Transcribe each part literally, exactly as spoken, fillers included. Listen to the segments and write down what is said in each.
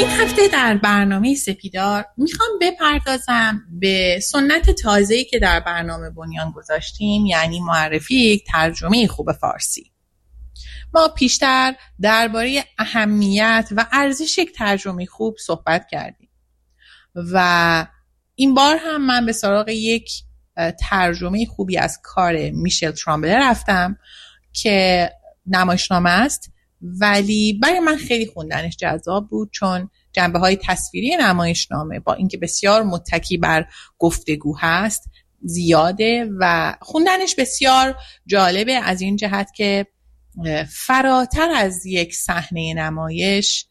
این هفته در برنامه سپیدار میخوام بپردازم به سنت تازه‌ای که در برنامه بنیان گذاشتیم، یعنی معرفی یک ترجمه خوب فارسی. ما پیشتر درباره اهمیت و ارزش یک ترجمه خوب صحبت کردیم و این بار هم من به سراغ یک ترجمه خوبی از کار میشل ترامبلر رفتم که نمایشنامه است، ولی برای من خیلی خوندنش جذاب بود چون جنبه‌های تصویری نمایشنامه با اینکه بسیار متکی بر گفتگو هست زیاده و خوندنش بسیار جالبه از این جهت که فراتر از یک صحنه نمایش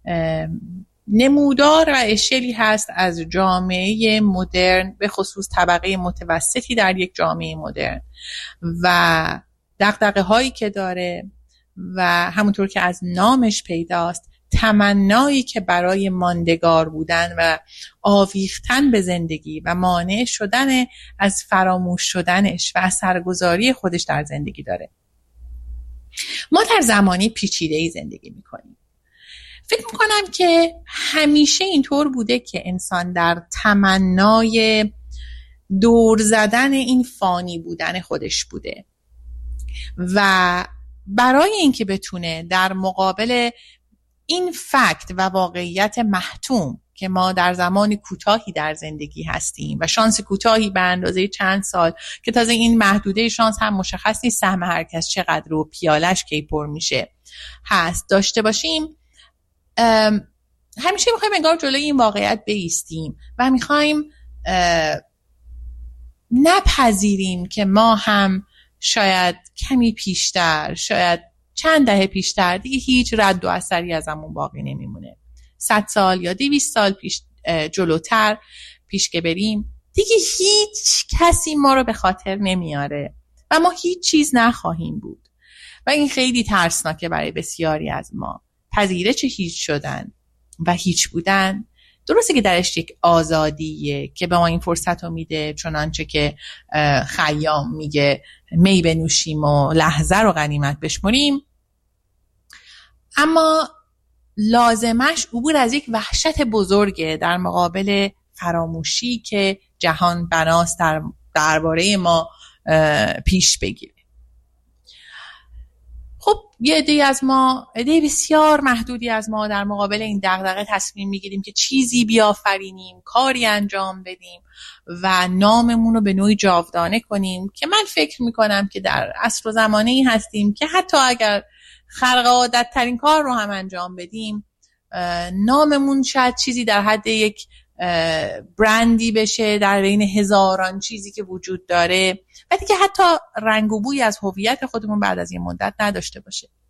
نمودار و اشلی هست از جامعه مدرن، به خصوص طبقه متوسطی در یک جامعه مدرن و دغدغه هایی که داره و همونطور که از نامش پیداست تمنایی که برای ماندگار بودن و آویختن به زندگی و مانع شدن از فراموش شدنش و اثرگذاری خودش در زندگی داره. ما در زمانی پیچیده‌ای زندگی میکنیم. فکر میکنم که همیشه اینطور بوده که انسان در تمنای دور زدن این فانی بودن خودش بوده و برای اینکه بتونه در مقابل این فکت و واقعیت محتوم که ما در زمان کوتاهی در زندگی هستیم و شانس کوتاهی به اندازه چند سال که تازه این محدوده شانس هم مشخص نیست سهم هر کس چقدر و پیالش کی پر میشه هست داشته باشیم، همیشه میخوایم انگار جلوی این واقعیت بایستیم و میخوایم نپذیریم که ما هم شاید کمی پیشتر، شاید چند دهه پیشتر دیگه هیچ رد و اثری ازمون باقی نمیمونه. صد سال یا دویست سال پیش جلوتر پیش که بریم دیگه هیچ کسی ما رو به خاطر نمیاره و ما هیچ چیز نخواهیم بود و این خیلی ترسناکه برای بسیاری از ما. پذیرش هیچ شدن و هیچ بودن درسته که درش یک آزادیه که به ما این فرصت رو میده، چنانچه که خیام میگه می بنوشیم و لحظه رو غنیمت بشمریم، اما لازمش عبور از یک وحشت بزرگه در مقابل فراموشی که جهان بناست در درباره ما پیش بگیره. خب یه عده‌ای از ما، عده بسیار محدودی از ما در مقابل این دغدغه تصمیم میگیریم که چیزی بیافرینیم، کاری انجام بدیم و ناممون رو به نوعی جاودانه کنیم که من فکر میکنم که در عصر و زمانه‌ای هستیم که حتی اگر خرق عادت ترین کار رو هم انجام بدیم ناممون شاید چیزی در حد یک برندی بشه در بین هزاران چیزی که وجود داره و دیگه حتی رنگ و بوی از هویت خودمون بعد از یه مدت نداشته باشه.